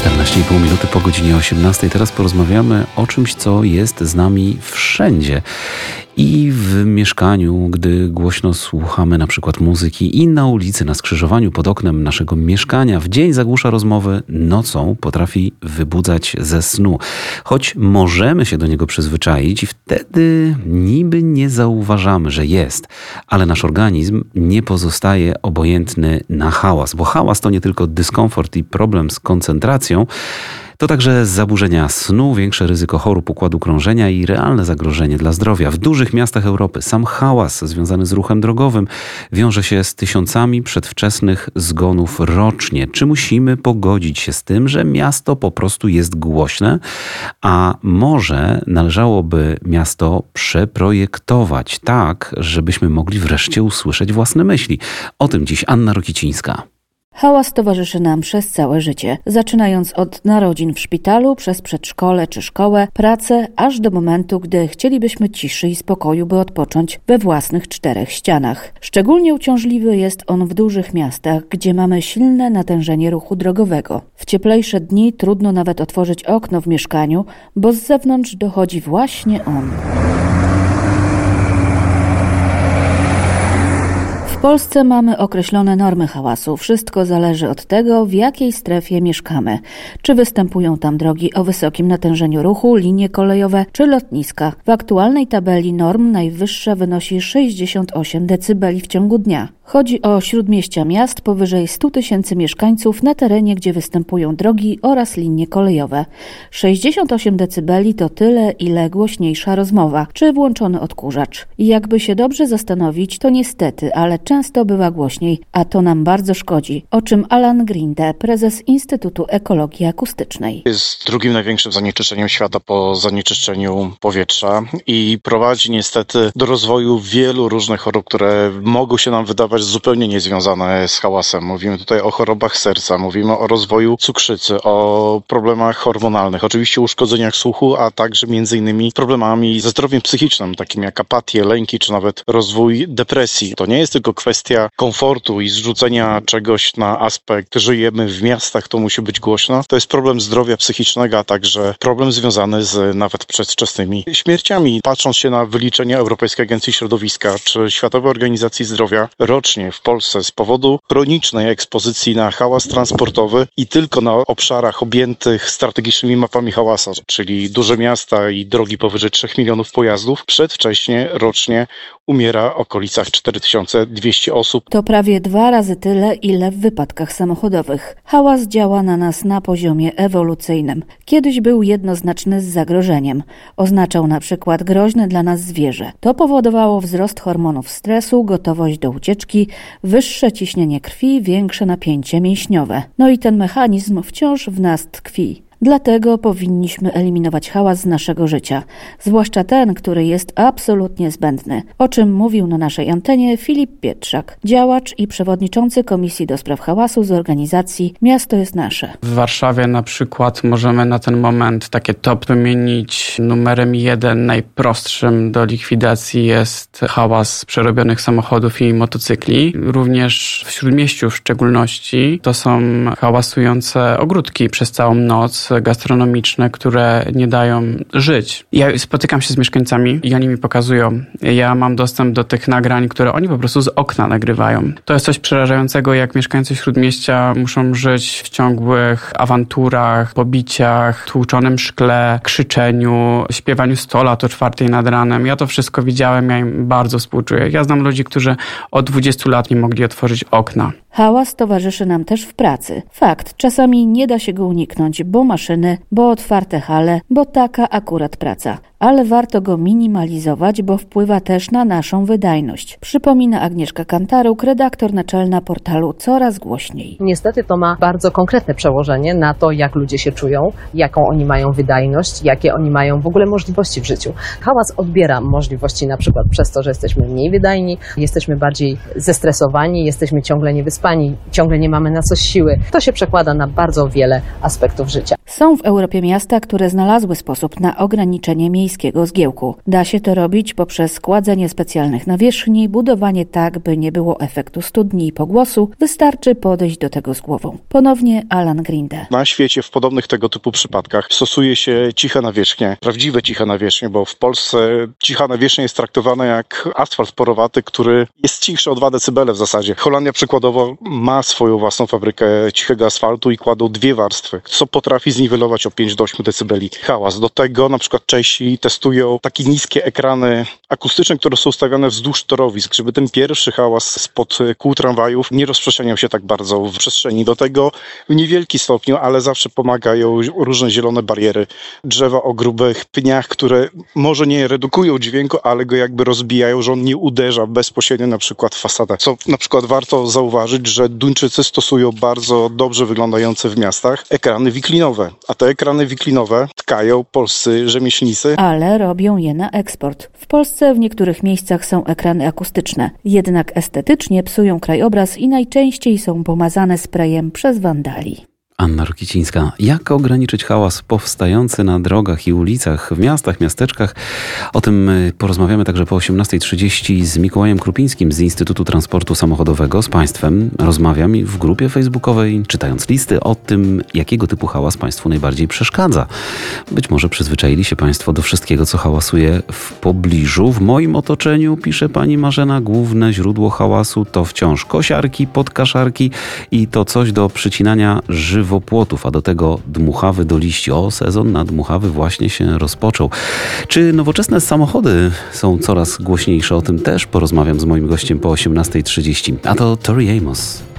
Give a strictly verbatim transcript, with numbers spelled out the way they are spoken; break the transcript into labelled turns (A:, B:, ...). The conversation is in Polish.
A: czternaście i pół minuty po godzinie osiemnastej. Teraz porozmawiamy o czymś, co jest z nami wszędzie. I w mieszkaniu, gdy głośno słuchamy na przykład muzyki, i na ulicy, na skrzyżowaniu pod oknem naszego mieszkania. W dzień zagłusza rozmowy, nocą potrafi wybudzać ze snu. Choć możemy się do niego przyzwyczaić i wtedy niby nie zauważamy, że jest. Ale nasz organizm nie pozostaje obojętny na hałas, bo hałas to nie tylko dyskomfort i problem z koncentracją, to także zaburzenia snu, większe ryzyko chorób układu krążenia i realne zagrożenie dla zdrowia. W dużych miastach Europy sam hałas związany z ruchem drogowym wiąże się z tysiącami przedwczesnych zgonów rocznie. Czy musimy pogodzić się z tym, że miasto po prostu jest głośne? A może należałoby miasto przeprojektować tak, żebyśmy mogli wreszcie usłyszeć własne myśli? O tym dziś Anna Rokicińska.
B: Hałas towarzyszy nam przez całe życie, zaczynając od narodzin w szpitalu, przez przedszkole czy szkołę, pracę, aż do momentu, gdy chcielibyśmy ciszy i spokoju, by odpocząć we własnych czterech ścianach. Szczególnie uciążliwy jest on w dużych miastach, gdzie mamy silne natężenie ruchu drogowego. W cieplejsze dni trudno nawet otworzyć okno w mieszkaniu, bo z zewnątrz dochodzi właśnie on. W Polsce mamy określone normy hałasu. Wszystko zależy od tego, w jakiej strefie mieszkamy. Czy występują tam drogi o wysokim natężeniu ruchu, linie kolejowe czy lotniska. W aktualnej tabeli norm najwyższa wynosi sześćdziesiąt osiem decybeli w ciągu dnia. Chodzi o śródmieścia miast powyżej stu tysięcy mieszkańców na terenie, gdzie występują drogi oraz linie kolejowe. sześćdziesiąt osiem decybeli to tyle, ile głośniejsza rozmowa czy włączony odkurzacz. I jakby się dobrze zastanowić, to niestety, ale często bywa głośniej, a to nam bardzo szkodzi, o czym Alan Grinde, prezes Instytutu Ekologii Akustycznej.
C: Jest drugim największym zanieczyszczeniem świata po zanieczyszczeniu powietrza i prowadzi niestety do rozwoju wielu różnych chorób, które mogą się nam wydawać zupełnie niezwiązane z hałasem. Mówimy tutaj o chorobach serca, mówimy o rozwoju cukrzycy, o problemach hormonalnych, oczywiście uszkodzeniach słuchu, a także między innymi problemami ze zdrowiem psychicznym, takim jak apatię, lęki, czy nawet rozwój depresji. To nie jest tylko kwestia komfortu i zrzucenia czegoś na aspekt, żyjemy w miastach, to musi być głośno. To jest problem zdrowia psychicznego, a także problem związany z nawet przedwczesnymi śmierciami. Patrząc się na wyliczenia Europejskiej Agencji Środowiska czy Światowej Organizacji Zdrowia, rocznie w Polsce z powodu chronicznej ekspozycji na hałas transportowy i tylko na obszarach objętych strategicznymi mapami hałasa, czyli duże miasta i drogi powyżej trzech milionów pojazdów, przedwcześnie rocznie umiera w okolicach cztery tysiące dwieście osób.
B: To prawie dwa razy tyle, ile w wypadkach samochodowych. Hałas działa na nas na poziomie ewolucyjnym. Kiedyś był jednoznaczny z zagrożeniem. Oznaczał na przykład groźne dla nas zwierzę. To powodowało wzrost hormonów stresu, gotowość do ucieczki, wyższe ciśnienie krwi, większe napięcie mięśniowe. No i ten mechanizm wciąż w nas tkwi. Dlatego powinniśmy eliminować hałas z naszego życia, zwłaszcza ten, który jest absolutnie zbędny, o czym mówił na naszej antenie Filip Pietrzak, działacz i przewodniczący Komisji do Spraw Hałasu z organizacji Miasto jest Nasze.
D: W Warszawie na przykład możemy na ten moment takie top wymienić. Numerem jeden, najprostszym do likwidacji jest hałas przerobionych samochodów i motocykli. Również w Śródmieściu w szczególności to są hałasujące ogródki przez całą noc, gastronomiczne, które nie dają żyć. Ja spotykam się z mieszkańcami i oni mi pokazują. Ja mam dostęp do tych nagrań, które oni po prostu z okna nagrywają. To jest coś przerażającego, jak mieszkańcy Śródmieścia muszą żyć w ciągłych awanturach, pobiciach, tłuczonym szkle, krzyczeniu, śpiewaniu sto lat o czwartej nad ranem. Ja to wszystko widziałem, ja im bardzo współczuję. Ja znam ludzi, którzy od dwudziestu lat nie mogli otworzyć okna.
B: Hałas towarzyszy nam też w pracy. Fakt, czasami nie da się go uniknąć, bo maszyny, bo otwarte hale, bo taka akurat praca. Ale warto go minimalizować, bo wpływa też na naszą wydajność. Przypomina Agnieszka Kantaruk, redaktor naczelna portalu Coraz Głośniej.
E: Niestety to ma bardzo konkretne przełożenie na to, jak ludzie się czują, jaką oni mają wydajność, jakie oni mają w ogóle możliwości w życiu. Hałas odbiera możliwości na przykład przez to, że jesteśmy mniej wydajni, jesteśmy bardziej zestresowani, jesteśmy ciągle niewyspani. niewyspani, ciągle nie mamy na coś siły. To się przekłada na bardzo wiele aspektów życia.
B: Są w Europie miasta, które znalazły sposób na ograniczenie miejskiego zgiełku. Da się to robić poprzez kładzenie specjalnych nawierzchni, budowanie tak, by nie było efektu studni i pogłosu. Wystarczy podejść do tego z głową. Ponownie Alan Grinde.
C: Na świecie w podobnych tego typu przypadkach stosuje się ciche nawierzchnie, prawdziwe ciche nawierzchnie, bo w Polsce cicha nawierzchnia jest traktowana jak asfalt porowaty, który jest cichszy o dwa decybele w zasadzie. Holandia przykładowo ma swoją własną fabrykę cichego asfaltu i kładą dwie warstwy, co potrafi zniwelować o pięć do ośmiu decybeli hałas. Do tego na przykład Czesi testują takie niskie ekrany akustyczne, które są ustawione wzdłuż torowisk, żeby ten pierwszy hałas spod kół tramwajów nie rozprzestrzeniał się tak bardzo w przestrzeni. Do tego w niewielkim stopniu, ale zawsze pomagają różne zielone bariery, drzewa o grubych pniach, które może nie redukują dźwięku, ale go jakby rozbijają, że on nie uderza bezpośrednio na przykład w fasadę. Co na przykład warto zauważyć, że Duńczycy stosują bardzo dobrze wyglądające w miastach ekrany wiklinowe, a te ekrany wiklinowe tkają polscy rzemieślnicy.
B: Ale robią je na eksport. W Polsce w niektórych miejscach są ekrany akustyczne, jednak estetycznie psują krajobraz i najczęściej są pomazane sprayem przez wandali.
A: Anna Rokicińska. Jak ograniczyć hałas powstający na drogach i ulicach w miastach, miasteczkach? O tym porozmawiamy także po osiemnastej trzydzieści z Mikołajem Krupińskim z Instytutu Transportu Samochodowego. Z Państwem rozmawiam w grupie facebookowej, czytając listy o tym, jakiego typu hałas Państwu najbardziej przeszkadza. Być może przyzwyczaili się Państwo do wszystkiego, co hałasuje w pobliżu. W moim otoczeniu, pisze pani Marzena, główne źródło hałasu to wciąż kosiarki, podkaszarki i to coś do przycinania żywopłotów, a do tego dmuchawy do liści. O, sezon na dmuchawy właśnie się rozpoczął. Czy nowoczesne samochody są coraz głośniejsze? O tym też porozmawiam z moim gościem po osiemnastej trzydzieści. A to Tori Amos.